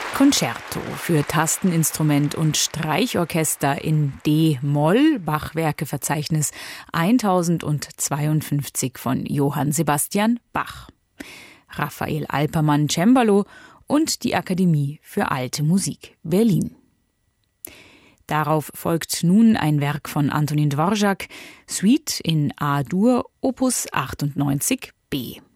Concerto für Tasteninstrument und Streichorchester in D-Moll, Bachwerkeverzeichnis 1052 von Johann Sebastian Bach. Raphael Alpermann Cembalo und die Akademie für Alte Musik Berlin. Darauf folgt nun ein Werk von Antonin Dvorak, Suite in A-Dur, Opus 98b.